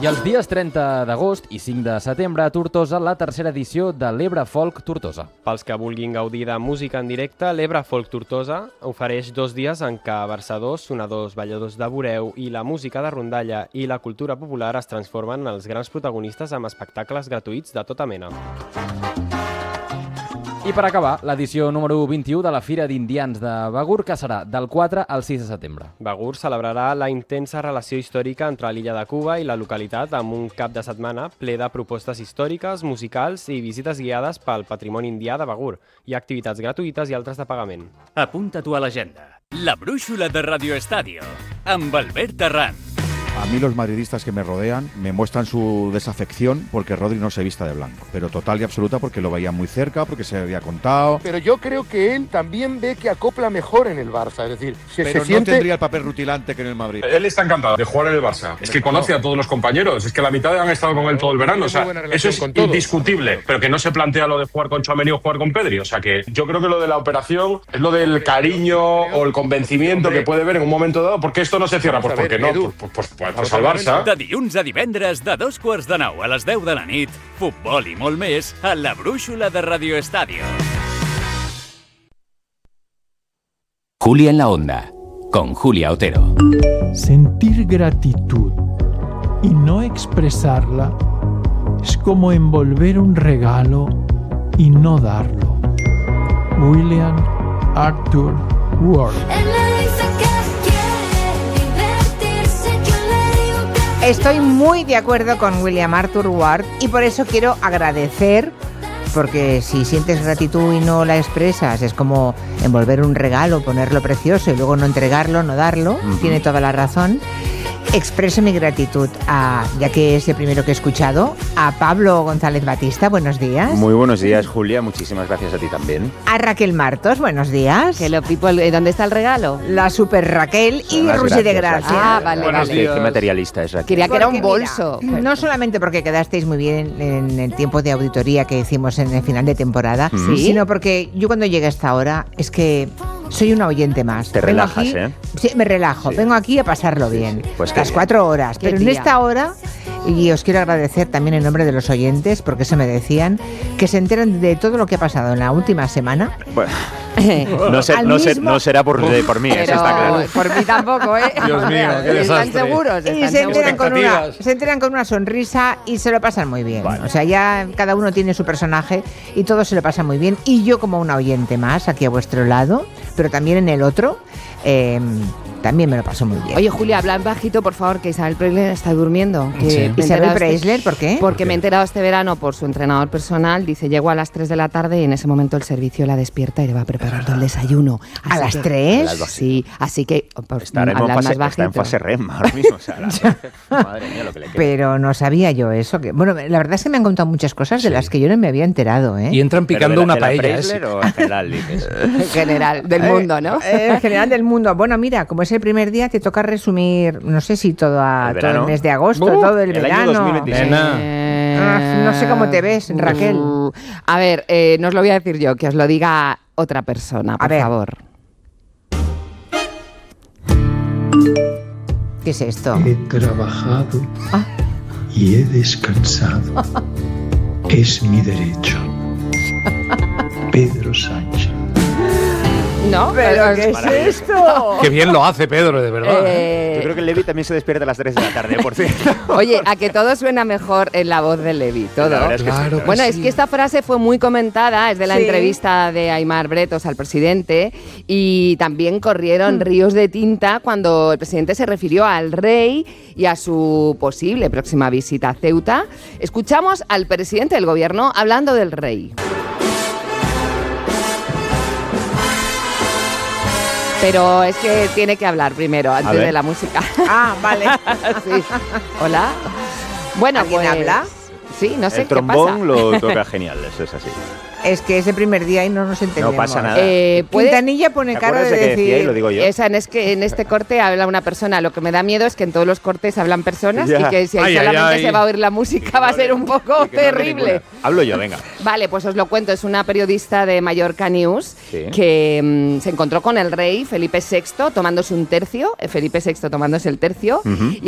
I els dies 30 d'agost i 5 de setembre a Tortosa, la tercera edició de l'Ebre Folk Tortosa. Pels que vulguin gaudir de música en directe, l'Ebre Folk Tortosa ofereix 2 dies en què versadors, sonadors, balladors de voreu i la música de rondalla i la cultura popular es transformen en els grans protagonistes amb espectacles gratuïts de tota mena. I per acabar, l'edició número 21 de la Fira d'Indians de Begur, que serà del 4 al 6 de setembre. Begur celebrarà la intensa relació històrica entre l'illa de Cuba i la localitat amb un cap de setmana ple de propostes històriques, musicals i visites guiades pel patrimoni indià de Begur. Hi ha activitats gratuïtes i altres de pagament. Apunta-t'ho a l'agenda. La brúixola de Radio Estadio, amb Albert Terrán. A mí los madridistas que me rodean me muestran su desafección porque Rodri no se vista de blanco, pero total y absoluta porque lo veía muy cerca, porque se había contado. Pero yo creo que él también ve que acopla mejor en el Barça, es decir, Pero se no siente... tendría el papel rutilante que en el Madrid. Él está encantado de jugar en el Barça. Es que conoce a todos los compañeros, es que la mitad han estado con él todo el verano, o sea, eso es indiscutible, pero que no se plantea lo de jugar con Tchouaméni o jugar con Pedri, o sea que yo creo que lo de la operación es lo del cariño o el convencimiento que puede ver en un momento dado, porque esto no se cierra, pues porque no, pues al Barça. De dilluns a divendres, de 8:45 a les 10 de la nit, futbol i molt més a la brúixola de Radio Estadio. Julia en la Onda, con Julia Otero. Sentir gratitud y no expresarla es como envolver un regalo y no darlo. William Arthur Ward. Estoy muy de acuerdo con William Arthur Ward y por eso quiero agradecer, porque si sientes gratitud y no la expresas es como envolver un regalo, ponerlo precioso y luego no entregarlo, no darlo, tiene toda la razón. Expreso mi gratitud ya que es el primero que he escuchado, a Pablo González Batista, buenos días. Muy buenos días, Julia, muchísimas gracias a ti también. A Raquel Martos, buenos días. Hello people, ¿dónde está el regalo? La super Raquel y Rusi de Gracia. Ah, vale. ¿Qué materialista es Raquel? Quería que era un bolso. Mira, no solamente porque quedasteis muy bien en el tiempo de auditoría que hicimos en el final de temporada, sino porque yo cuando llegué a esta hora es que soy una oyente más. Te relajas, aquí, Sí, me relajo. Sí. Vengo aquí a pasarlo bien. Pues las 4 horas. Pero tía. En esta hora, y os quiero agradecer también en nombre de los oyentes, porque eso me decían, que se enteran de todo lo que ha pasado en la última semana. Bueno, no será por mí, eso está claro. Por mí tampoco, ¿eh? Dios mío, qué desastre. Están seguros. Y se enteran con una sonrisa y se lo pasan muy bien. Vale. O sea, ya cada uno tiene su personaje y todos se lo pasan muy bien. Y yo como una oyente más, aquí a vuestro lado, pero también en el otro, también me lo paso muy bien. Oye, Julia, habla bajito, por favor, que Isabel Preisler está durmiendo. Isabel Preisler, ¿por qué? Porque me he enterado este verano por su entrenador personal. Dice, llego a las 3 de la tarde y en ese momento el servicio la despierta y le va preparando el desayuno. ¿A las 3? Sí, así que está en fase REM ahora mismo. O sea, madre mía, lo que le queda. Pero no sabía yo eso. Bueno, la verdad es que me han contado muchas cosas de las que yo no me había enterado, ¿eh? Y entran picando una paella. ¿Preisler o en general? En general, del mundo, ¿no? En general del mundo. Bueno, mira, como es el primer día, te toca resumir, no sé si todo el mes de agosto, todo el verano. Año 2026. No sé cómo te ves, Raquel. A ver, no os lo voy a decir yo, que os lo diga otra persona, por favor. ¿Qué es esto? He trabajado y he descansado. Es mi derecho. Pedro Sánchez. ¿No? ¿Pero qué es esto? Qué bien lo hace Pedro, de verdad. Yo creo que Levi también se despierta a las 3 de la tarde, por cierto. Oye, a que todo suena mejor en la voz de Levi, todo. La verdad es que Claro. sí. Bueno, es que esta frase fue muy comentada, es de la entrevista de Aimar Bretos al presidente, y también corrieron ríos de tinta cuando el presidente se refirió al rey y a su posible próxima visita a Ceuta. Escuchamos al presidente del gobierno hablando del rey. Pero es que tiene que hablar primero, antes de la música. Ah, vale. Sí. Hola. Bueno, ¿Alguien habla? Sí, no sé el qué pasa. trombón lo toca genial, eso es así. Es que es el primer día y no nos entendemos. No pasa nada. Quintanilla pone cara de que decía, y decir... lo digo yo. Es que en este corte habla una persona. Lo que me da miedo es que en todos los cortes hablan personas y que si ahí solamente se va a oír la música va a ser un poco terrible. Hablo yo, venga. Vale, pues os lo cuento. Es una periodista de Mallorca News que se encontró con el rey Felipe VI tomándose un tercio. Felipe VI tomándose el tercio. Y